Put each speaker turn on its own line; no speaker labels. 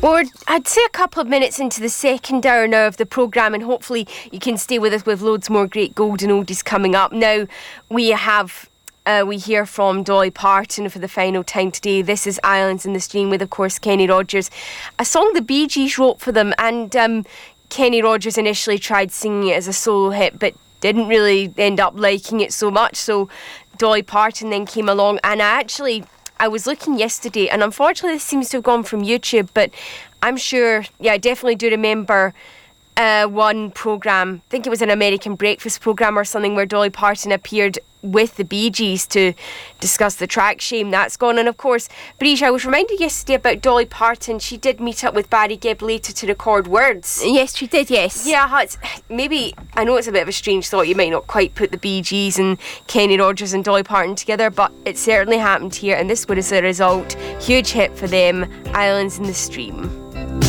Well, I'd say a couple of minutes into the second hour now of the programme, and hopefully you can stay with us with loads more great golden oldies coming up. Now, we hear from Dolly Parton for the final time today. This is Islands in the Stream with, of course, Kenny Rogers. A song the Bee Gees wrote for them, and Kenny Rogers initially tried singing it as a solo hit, but didn't really end up liking it so much. So Dolly Parton then came along, and I was looking yesterday, and unfortunately this seems to have gone from YouTube, but I'm sure, I definitely do remember one programme, I think it was an American breakfast programme or something, where Dolly Parton appeared with the Bee Gees to discuss the track Shame. That's gone. And of course, Breach, I was reminded yesterday about Dolly Parton. She did meet up with Barry Gibb later to record Words.
Yes, she did, yes.
Yeah, maybe, I know it's a bit of a strange thought, you might not quite put the Bee Gees and Kenny Rogers and Dolly Parton together, but it certainly happened here, and this was a result. Huge hit for them, Islands in the Stream.